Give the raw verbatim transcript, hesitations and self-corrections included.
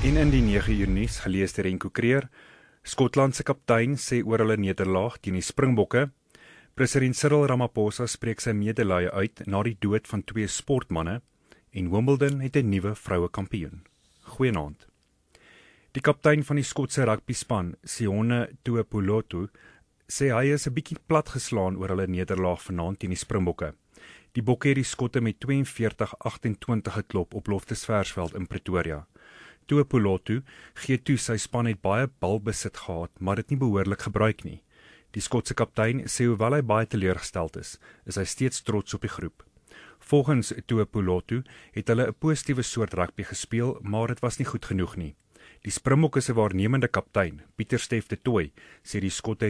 En in die nege uur nuus gelees deur Renko Creer, Skotland se kaptein sê oor hulle nederlaag teen die Springbokke, president Cyril Ramaphosa spreek sy medelee uit na die dood van twee sportmanne en Wimbledon het 'n nuwe vroue kampioen. Goeienaand. Die kaptein van die Skotse rugbyspan, Sione Tuipulotu, sê hy is 'n bietjie platgeslaan oor hulle nederlaag vanaand teen die Springbokke. Die Bokke het die Skotte met twee en veertig agt en twintig geklop op Loftusversveld in Pretoria. Tuipulotu gee toe sy span het baie balbesit gehad, maar dit nie behoorlik gebruik nie. Die Skotse kaptein sê hoewel hy baie teleurgesteld is, is hy steeds trots op die groep. Volgens Tuipulotu het hulle 'n positiewe soort rugby gespeel, maar dit was nie goed genoeg nie. Die Springbokke se waarnemende kaptein, Pieter Stef de Tooy, sê die Skotte